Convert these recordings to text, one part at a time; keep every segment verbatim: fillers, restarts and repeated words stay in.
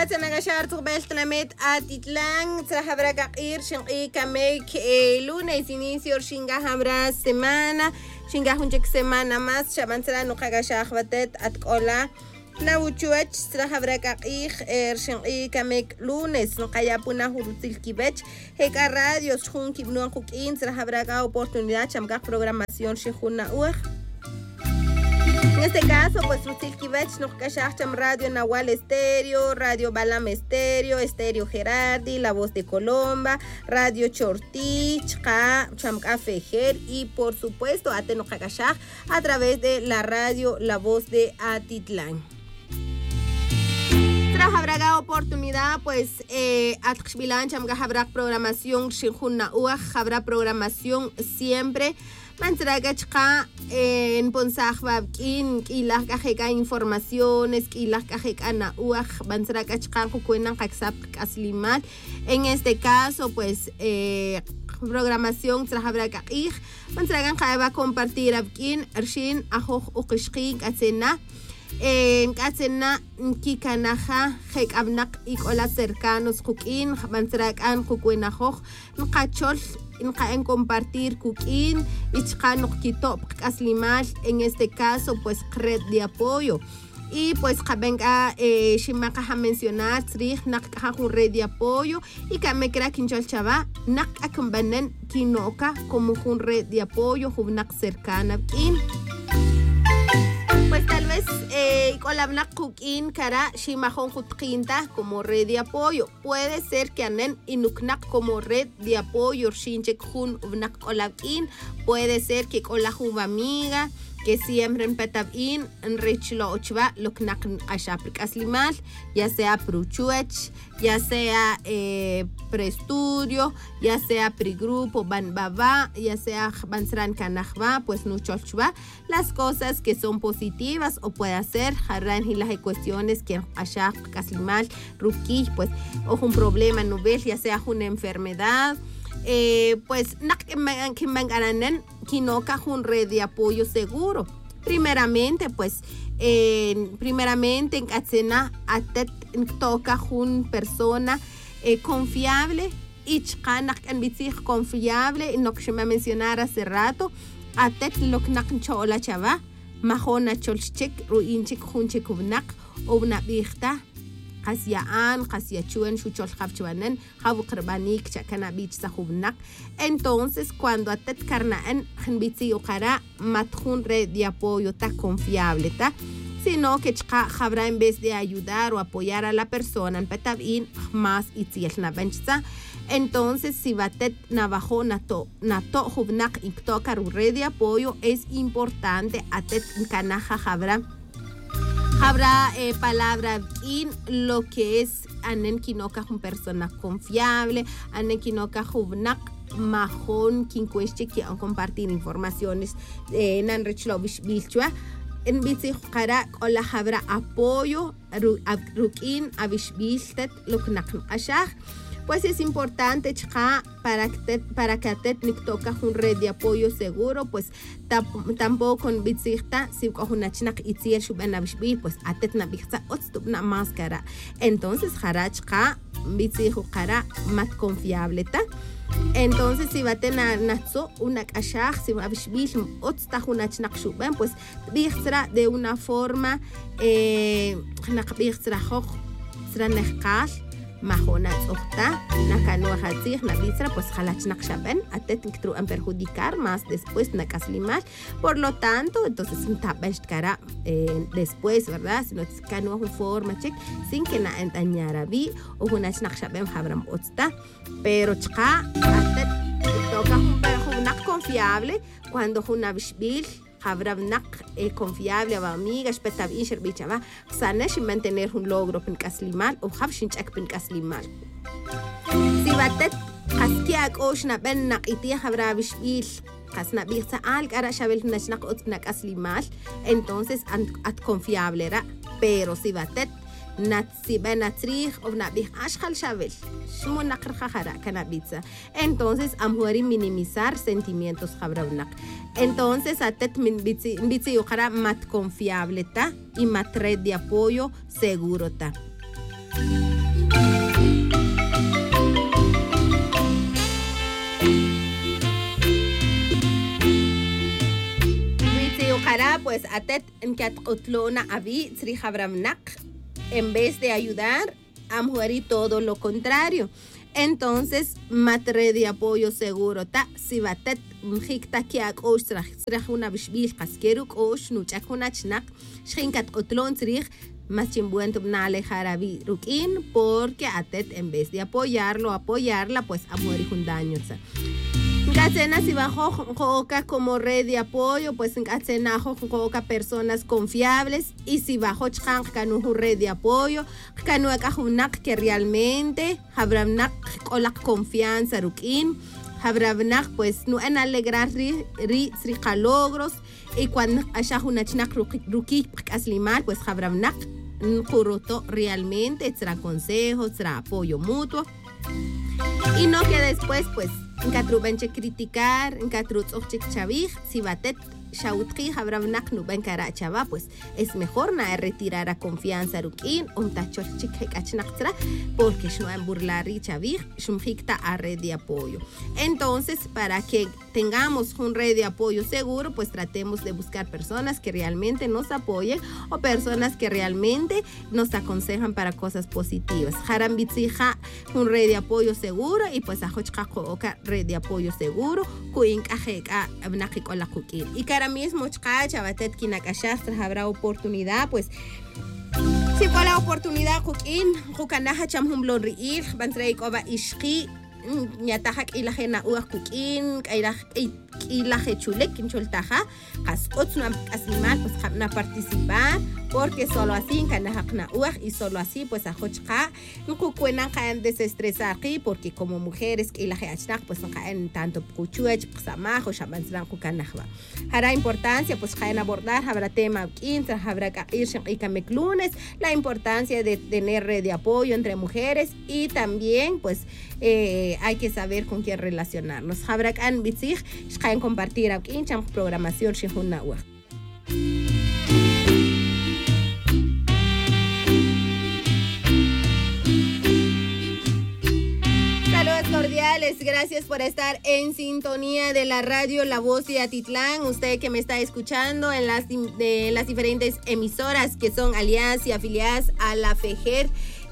Atanagashar Tubeltlamet Atitlan, Trahabragakir, Shinka make lunes, inicio Shinga Hamra semana, Shinga Hunchek semana más, Shabantra no Kagashahvatet at Kola. Nauchuach, Trahabragakir, Shinka make lunes, no Kayapuna Hurutilkibech, Heka Radio, Shunki no Hukin, Trahabraga oportunidad, Chamga programación Shihuna Uach. En este caso, pues Rutilkivech nos cachacham Radio Nahual Estéreo, Radio Balam Estéreo, Estéreo Gerardi, La Voz de Colomba, Radio Chortí, Chka, Chamka Fejer y por supuesto Ateno Cachach a través de la radio La Voz de Atitlán. Tras habrá oportunidad, pues eh, Atxbilan Chamka habrá programación Shinjuna Uaj, habrá programación siempre. Mantraga chka en ponsahbab kin kilah kaheka informaciones kilah kaheka na uaj mantraga chka kukuenan kaksap kaslimal. En este caso pues eh, programación trahabraga ij mantragan kaiba compartir abkin ershin ajoj uqishqin katsena en katsena kikanaja hek abnak ikola cercanos kukin mantragan kukuenajoj nkachol en compartir kukin ichkanok kitop kaslimal en este caso pues red de apoyo y pues venga eh, shimaka a mencionar tri nak un red de apoyo y que me crea kinchol chava nak akumbanen kinoka como un red de apoyo nak cercana kin. Pues tal vez eh, con la black cooking cara shimahon kutkinta como red de apoyo. Puede ser que anen inuknak como red de apoyo shinchek hun ubnak kolabin. Puede ser que con la juba amiga que siempre en petabin en richlo ochva loknak ashaprik aslimal, ya sea pruchuech, ya sea eh, preestudio, ya sea prigrupo banbaba, ya sea bansran kanajba, pues nucholchva, las cosas que son positivas o puede ser harran y las cuestiones que ashap aslimal ruki, pues o un problema novel, ya sea una enfermedad. Eh, pues que mangaranen kinoka un red de apoyo seguro. Primeramente, pues eh, primeramente en Katsena atet toca un persona eh, confiable y chkanak en bitzig confiable, no que me mencionara hace rato, atet loknak chola chava, mahona cholchek ruinchik hunchik ubnak ubna bihta. Qasiaan, qasiachuen, shuchol khafchuanen, habu qurbanik chakana bich sahubnak. Entonces, cuando atet karnaen, khmbitsi uqara matjun red de apoyo ta confiable ta, sino que chqa habrá en vez de ayudar o apoyar a la persona en petabin más itziel na benchsa. Entonces, si batet navajo nato nato hubnak iktoka red de apoyo, es importante atet kanaja habrá Habrá eh, palabra in lo que es anen kinoka un persona confiable, anen kinoka hubnak mahon kinkueche que han compartir informaciones en eh, Anrechlovish Bilchua. En bitsi qara ola habrá apoyo rukin avishbiltet loknak ashah. Pues es importante chka para que para que atet toca un red de apoyo seguro, pues tampoco en bitzigta si una chinak itziel shubena bishbil, pues atet na bixta otstubna máscara. Entonces harachka bitzihu qara mat confiable ta. Entonces si batena natso una kashah si bishbil otsta una chinak shuben, pues bixtra de una forma eh nak bixtra khokh sra nehqal mahona tzokta, nakanoa hatzig, nabitra, pues halach nakshaben, atet que han perjudicar más después nakaslimal. Por lo tanto, entonces un tabesh cara eh, después, ¿verdad? Si no canoa un forma check, sin que na endañara vi, o una nakshaben habram otsta, pero chka, atet toca un perjudicar confiable cuando una bishbil. Habrá nak eh, confiable a amigas, petab insher bichava, sanesh mantener un logro pen kaslimal o habshinchak pen kaslimal. Si batet kaskiak oshna ben nak itia habrá bishbil, kasna birsa al cara shabel nachnak otnak kaslimal, entonces at confiable ra, pero si batet natsi benatrih o nabih ashkhal shabel shmo nakrha khara kanabitsa. Entonces amhuari minimizar sentimientos habrawnak. Entonces atet min bitsi bitsi ukhara mat confiable ta y mat red de apoyo seguro ta. Pues atet en kat otlona avi sri habramnak, en vez de ayudar a mujer y todo lo contrario. Entonces, matre de apoyo seguro ta si batet mjikta kiak osh srah una bishbil kaskeruk osh nuchakuna chnak shrinkat otlon srih más chimbuento nale jarabi rukin, porque atet en vez de apoyarlo, apoyarla, pues a mujer y un daño. Ngacena si bajo joca como red de apoyo, pues ngacena joca personas confiables, y si bajo chkan kanu red de apoyo, kanu akahunak que realmente habramnak con la confianza rukin, habramnak pues no en alegrar ri ri logros, y cuando ashahunachnak ruki aslimal pues habramnak kuruto realmente será consejo, será apoyo mutuo, y no que después pues Nkatru benche criticar, nkatru tzokchik chavij, si batet shautki habravnak nu ben kara chava, pues es mejor na retirar a confianza rukin, un tachorchik hekachnaktra, porque shnuan burlari chavij, shumjikta a red de apoyo. Entonces, para que tengamos un red de apoyo seguro, pues tratemos de buscar personas que realmente nos apoyen o personas que realmente nos aconsejan para cosas positivas. Harambitzija, un red de apoyo seguro, y pues ajochka red de apoyo seguro, kuinkajeka abnakikola kukin. Y cara mismo chka chavatet kinakashastra habrá oportunidad, pues si fue la oportunidad kukin, kukanaja chamhumblon riir, bantreikoba ishki, ñatahak ilajena uaj kukin, kairaj ilaje chulek kincholtaja, kaskotz no asimal, pues na participar, porque solo así kanahakna uaj, y solo así pues ajochka nukukuenan kaen desestresar, porque como mujeres ilaje achnak pues kaen tanto kuchuech psamajo shamanzran kukanahwa. Hará importancia pues kaen abordar habrá tema quinta, habrá ir y cameclunes, la importancia de tener red de apoyo entre mujeres, y también pues eh, hay que saber con quién relacionarnos. Habrá kan bitzig kaen compartir aquí en programación shihuna uaj. Saludos cordiales, gracias por estar en sintonía de la radio La Voz de Atitlán. Usted que me está escuchando en las, de las diferentes emisoras que son aliadas y afiliadas a la FEJER,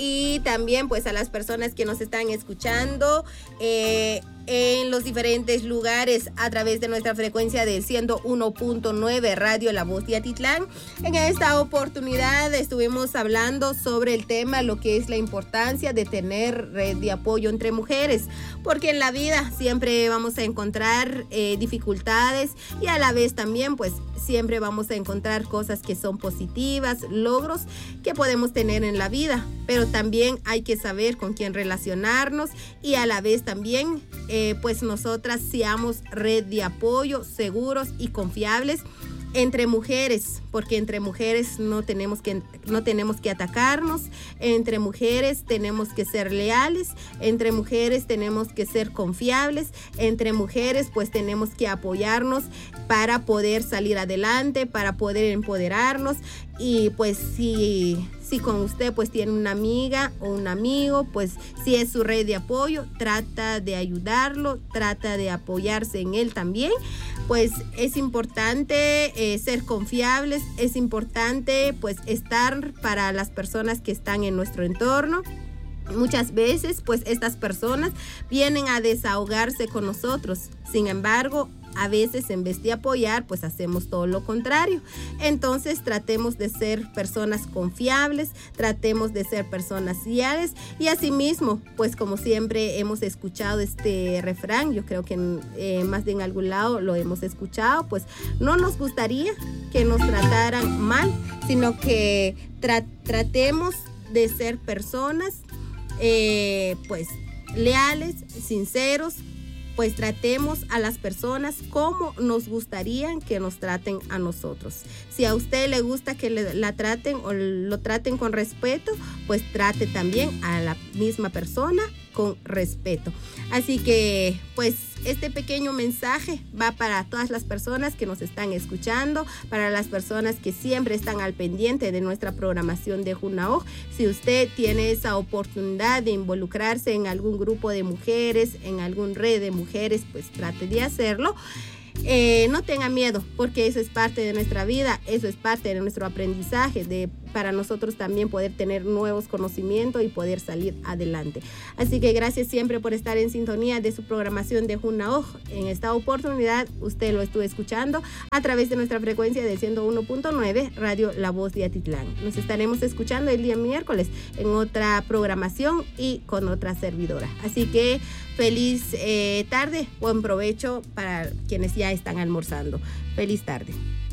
y también pues a las personas que nos están escuchando eh, en los diferentes lugares a través de nuestra frecuencia del ciento uno punto nueve Radio La Voz de Atitlán. En esta oportunidad estuvimos hablando sobre el tema, lo que es la importancia de tener red de apoyo entre mujeres, porque en la vida siempre vamos a encontrar eh, dificultades, y a la vez también pues siempre vamos a encontrar cosas que son positivas, logros que podemos tener en la vida, pero también hay que saber con quién relacionarnos, y a la vez también eh, pues nosotras seamos red de apoyo seguros y confiables entre mujeres, porque entre mujeres no tenemos que no tenemos que atacarnos, entre mujeres tenemos que ser leales, entre mujeres tenemos que ser confiables, entre mujeres pues tenemos que apoyarnos para poder salir adelante, para poder empoderarnos. Y pues si, si con usted pues tiene una amiga o un amigo, pues si es su red de apoyo, trata de ayudarlo, trata de apoyarse en él también. Pues es importante eh, ser confiables, es importante pues estar para las personas que están en nuestro entorno. Muchas veces pues estas personas vienen a desahogarse con nosotros, sin embargo a veces en vez de apoyar pues hacemos todo lo contrario. Entonces tratemos de ser personas confiables, tratemos de ser personas leales, y asimismo pues como siempre hemos escuchado este refrán, yo creo que en, eh, más de en algún lado lo hemos escuchado, pues no nos gustaría que nos trataran mal, sino que tra- tratemos de ser personas eh, pues leales, sinceros, pues tratemos a las personas como nos gustaría que nos traten a nosotros. Si a usted le gusta que le, la traten o lo traten con respeto, pues trate también a la misma persona con respeto. Así que pues este pequeño mensaje va para todas las personas que nos están escuchando, para las personas que siempre están al pendiente de nuestra programación de Junaoj. Si usted tiene esa oportunidad de involucrarse en algún grupo de mujeres, en algún red de mujeres, pues trate de hacerlo. Eh, no tenga miedo, porque eso es parte de nuestra vida, eso es parte de nuestro aprendizaje, de para nosotros también poder tener nuevos conocimientos y poder salir adelante. Así que gracias siempre por estar en sintonía de su programación de Junaoj. En esta oportunidad usted lo estuvo escuchando a través de nuestra frecuencia de ciento uno punto nueve Radio La Voz de Atitlán. Nos estaremos escuchando el día miércoles en otra programación y con otra servidora. Así que feliz eh, tarde, buen provecho para quienes ya están almorzando. Feliz tarde.